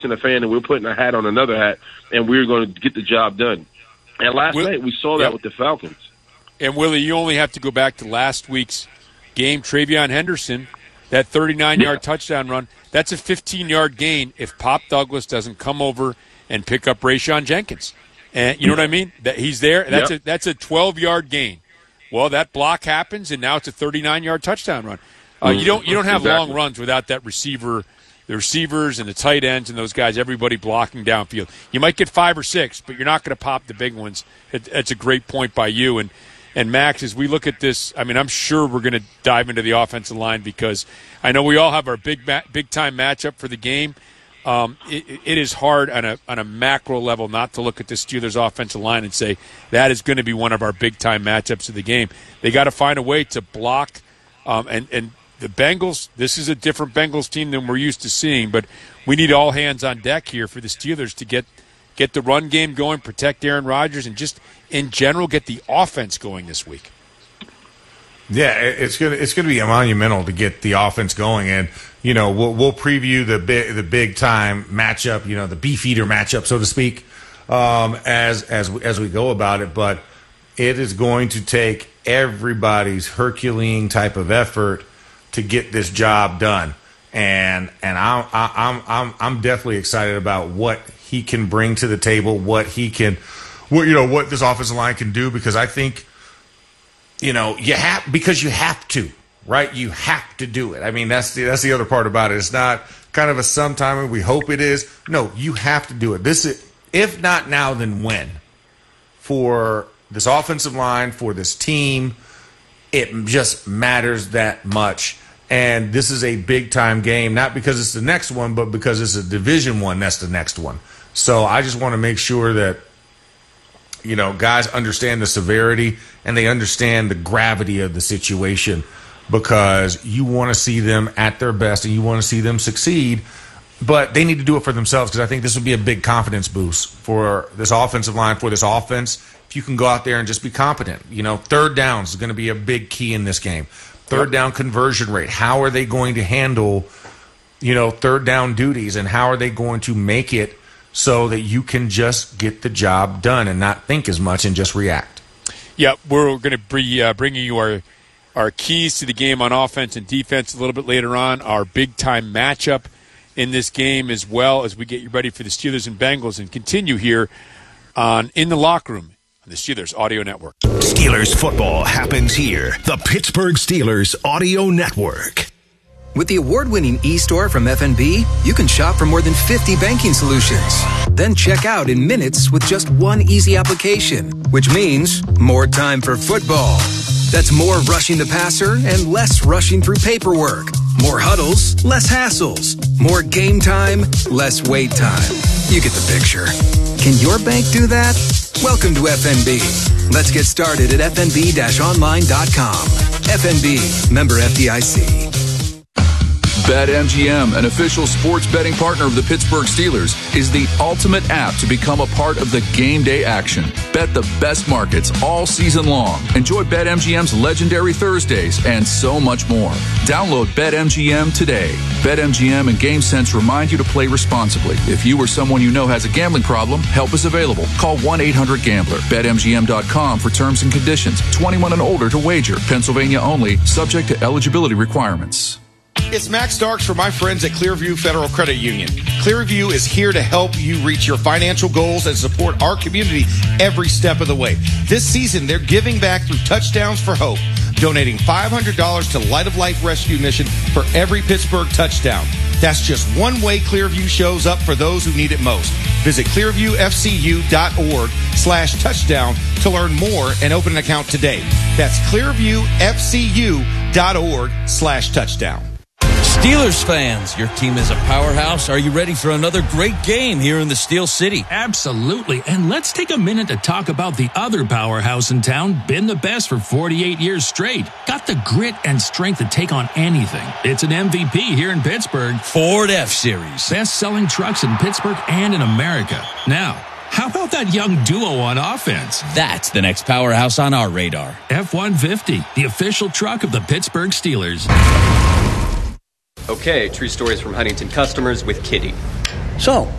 a fan, and we're putting a hat on another hat, and we're going to get the job done. And last night we saw that with the Falcons. And, Willie, you only have to go back to last week's game. Travion Henderson, that 39-yard touchdown run, that's a 15-yard gain if Pop Douglas doesn't come over and pick up Rayshon Jenkins. And you know what I mean? That he's there. That's a 12-yard gain. Well, that block happens, and now it's a 39-yard touchdown run. You don't have long runs without that receiver, the receivers and the tight ends and those guys, everybody blocking downfield. You might get 5 or 6, but you're not going to pop the big ones. It's a great point by you. And Max, as we look at this, I mean, I'm sure we're going to dive into the offensive line because I know we all have our big-time matchup for the game. It is hard on a macro level not to look at the Steelers' offensive line and say that is going to be one of our big-time matchups of the game. They got to find a way to block and the Bengals, this is a different Bengals team than we're used to seeing, but we need all hands on deck here for the Steelers to get the run game going, protect Aaron Rodgers, and just in general get the offense going this week. Yeah, it's gonna be monumental to get the offense going, and we'll preview the big time matchup, the beefeater matchup, so to speak, as we go about it. But it is going to take everybody's Herculean type of effort to get this job done, and I'm definitely excited about what he can bring to the table, what this offensive line can do, because I think you have to, right? You have to do it. I mean, that's the other part about it. It's not kind of a sometime we hope it is. No, you have to do it. This is, if not now, then when? For this offensive line, for this team, it just matters that much. And this is a big-time game, not because it's the next one, but because it's a Division I, that's the next one. So I just want to make sure that, guys understand the severity and they understand the gravity of the situation, because you want to see them at their best and you want to see them succeed, but they need to do it for themselves, because I think this would be a big confidence boost for this offensive line, for this offense. If you can go out there and just be competent, third downs is going to be a big key in this game. Third down conversion rate. How are they going to handle, third down duties, and how are they going to make it so that you can just get the job done and not think as much and just react? Yeah, we're going to be bringing you our keys to the game on offense and defense a little bit later on, our big-time matchup in this game, as well as we get you ready for the Steelers and Bengals, and continue here on In the Locker Room on the Steelers Audio Network. Steelers football happens here. The Pittsburgh Steelers Audio Network. With the award-winning eStore from FNB, you can shop for more than 50 banking solutions. Then check out in minutes with just one easy application, which means more time for football. That's more rushing the passer and less rushing through paperwork. More huddles, less hassles. More game time, less wait time. You get the picture. Can your bank do that? Welcome to FNB. Let's get started at fnb-online.com. FNB, member FDIC. BetMGM, an official sports betting partner of the Pittsburgh Steelers, is the ultimate app to become a part of the game day action. Bet the best markets all season long. Enjoy BetMGM's legendary Thursdays and so much more. Download BetMGM today. BetMGM and GameSense remind you to play responsibly. If you or someone you know has a gambling problem, help is available. Call 1-800-GAMBLER. BetMGM.com for terms and conditions. 21 and older to wager. Pennsylvania only. Subject to eligibility requirements. It's Max Starks for my friends at Clearview Federal Credit Union. Clearview is here to help you reach your financial goals and support our community every step of the way. This season, they're giving back through Touchdowns for Hope, donating $500 to Light of Life Rescue Mission for every Pittsburgh touchdown. That's just one way Clearview shows up for those who need it most. Visit clearviewfcu.org/touchdown to learn more and open an account today. That's clearviewfcu.org/touchdown. Steelers fans, your team is a powerhouse. Are you ready for another great game here in the Steel City? Absolutely. And let's take a minute to talk about the other powerhouse in town, been the best for 48 years straight. Got the grit and strength to take on anything. It's an MVP here in Pittsburgh. Ford F-Series. Best-selling trucks in Pittsburgh and in America. Now, how about that young duo on offense? That's the next powerhouse on our radar. F-150, the official truck of the Pittsburgh Steelers. Okay, true stories from Huntington customers with Kitty. So,